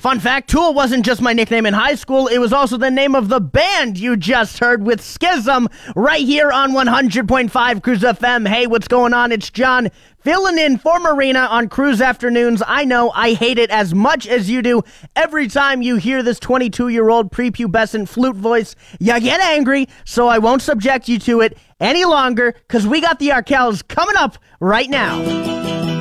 Fun fact, Tool wasn't just my nickname in high school, it was also the name of the band you just heard with Schism right here on 100.5 Cruise FM. Hey, what's going on? It's John filling in for Marina on Cruise Afternoons. I know I hate it as much as you do. Every time you hear this 22-year-old prepubescent flute voice, you get angry, so I won't subject you to it any longer because we got the Arkells coming up right now.